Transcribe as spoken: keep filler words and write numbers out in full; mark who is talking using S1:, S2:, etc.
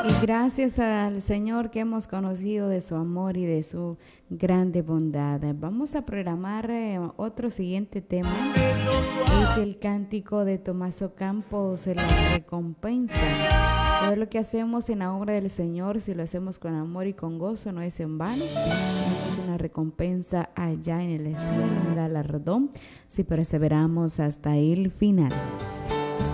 S1: Y gracias al Señor que hemos conocido de su amor y de su grande bondad. Vamos a programar eh, otro siguiente tema. Es el cántico de Tomaso Campos, la recompensa. Todo lo que hacemos en la obra del Señor, si lo hacemos con amor y con gozo, no es en vano. Tenemos una recompensa allá en el cielo, un galardón, si perseveramos hasta el final.